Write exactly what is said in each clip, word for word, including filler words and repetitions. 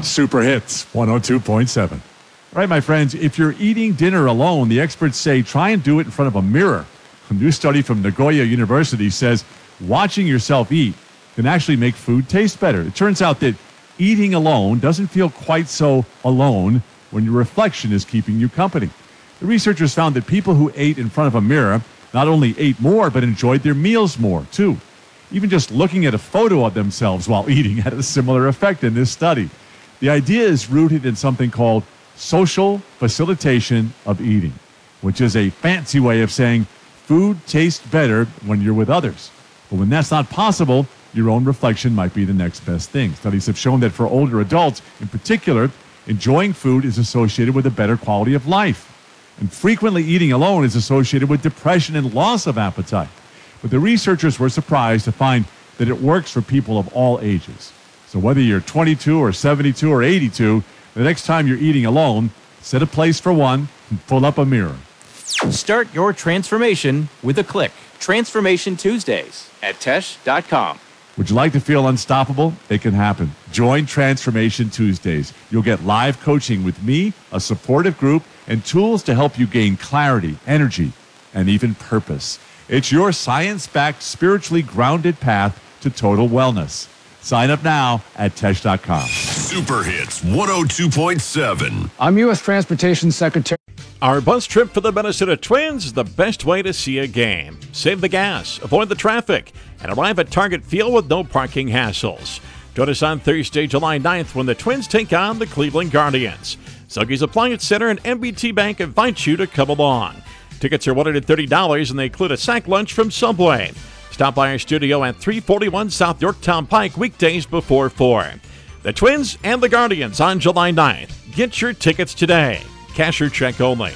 Super Hits one oh two point seven. All right, my friends, if you're eating dinner alone, the experts say try and do it in front of a mirror. A new study from Nagoya University says watching yourself eat can actually make food taste better. It turns out that eating alone doesn't feel quite so alone when your reflection is keeping you company. The researchers found that people who ate in front of a mirror not only ate more, but enjoyed their meals more, too. Even just looking at a photo of themselves while eating had a similar effect in this study. The idea is rooted in something called social facilitation of eating, which is a fancy way of saying food tastes better when you're with others. But when that's not possible, your own reflection might be the next best thing. Studies have shown that for older adults, in particular, enjoying food is associated with a better quality of life. And frequently eating alone is associated with depression and loss of appetite. But the researchers were surprised to find that it works for people of all ages. So whether you're twenty-two or seventy-two or eighty-two, the next time you're eating alone, set a place for one and pull up a mirror. Start your transformation with a click. Transformation Tuesdays at Tesh dot com. Would you like to feel unstoppable? It can happen. Join Transformation Tuesdays. You'll get live coaching with me, a supportive group, and tools to help you gain clarity, energy, and even purpose. It's your science-backed, spiritually grounded path to total wellness. Sign up now at Tesh dot com. Super Hits one oh two point seven. I'm U S Transportation Secretary. Our bus trip for the Minnesota Twins is the best way to see a game. Save the gas, avoid the traffic, and arrive at Target Field with no parking hassles. Join us on Thursday, July ninth, when the Twins take on the Cleveland Guardians. Zuggy's Appliance Center and M B T Bank invite you to come along. Tickets are one hundred thirty dollars and they include a sack lunch from Subway. Stop by our studio at three forty-one South Yorktown Pike weekdays before four. The Twins and the Guardians on July ninth. Get your tickets today. Cash or check only.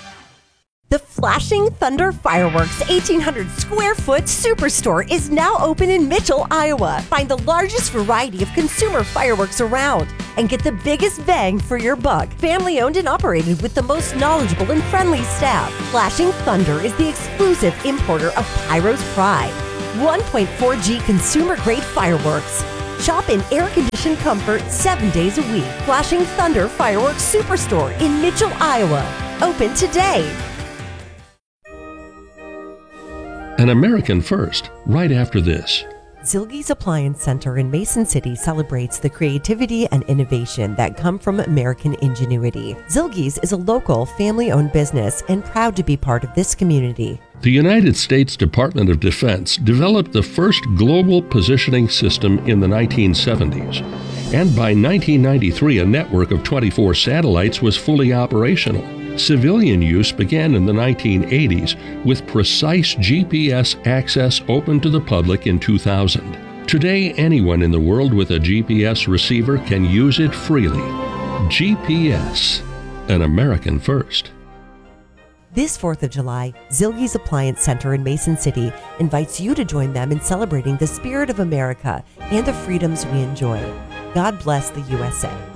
The Flashing Thunder Fireworks eighteen hundred square foot superstore is now open in Mitchell, Iowa. Find the largest variety of consumer fireworks around and get the biggest bang for your buck. Family owned and operated with the most knowledgeable and friendly staff. Flashing Thunder is the exclusive importer of Pyro's Pride. one point four G consumer grade fireworks. Shop in air-conditioned comfort seven days a week. Flashing Thunder Fireworks Superstore in Mitchell, Iowa. Open today. An American First, right after this. Zilge's Appliance Center in Mason City celebrates the creativity and innovation that come from American ingenuity. Zilge's is a local, family-owned business and proud to be part of this community. The United States Department of Defense developed the first global positioning system in the nineteen seventies. And by nineteen ninety-three, a network of twenty-four satellites was fully operational. Civilian use began in the nineteen eighties with precise G P S access open to the public in two thousand. Today, anyone in the world with a G P S receiver can use it freely. G P S, an American first. This fourth of July, Zilge's Appliance Center in Mason City invites you to join them in celebrating the spirit of America and the freedoms we enjoy. God bless the U S A.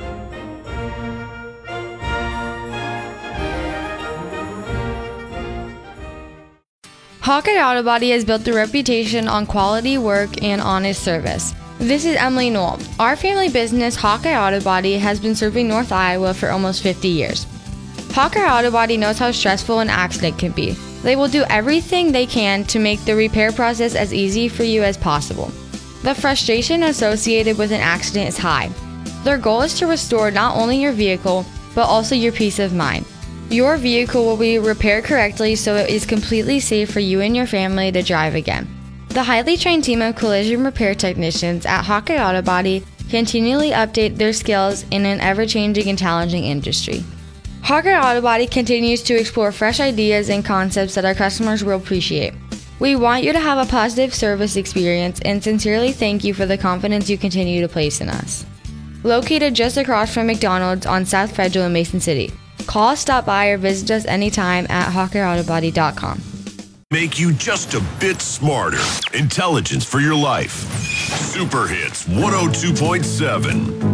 Hawkeye Auto Body has built a reputation on quality work and honest service. This is Emily Knoll. Our family business, Hawkeye Auto Body, has been serving North Iowa for almost fifty years. Hawkeye Auto Body knows how stressful an accident can be. They will do everything they can to make the repair process as easy for you as possible. The frustration associated with an accident is high. Their goal is to restore not only your vehicle, but also your peace of mind. Your vehicle will be repaired correctly so it is completely safe for you and your family to drive again. The highly trained team of collision repair technicians at Hawkeye Auto Body continually update their skills in an ever-changing and challenging industry. Hawkeye Auto Body continues to explore fresh ideas and concepts that our customers will appreciate. We want you to have a positive service experience and sincerely thank you for the confidence you continue to place in us. Located just across from McDonald's on South Federal in Mason City. Call, stop by, or visit us anytime at hawkeye auto body dot com. Make you just a bit smarter. Intelligence for your life. Super Hits one oh two point seven.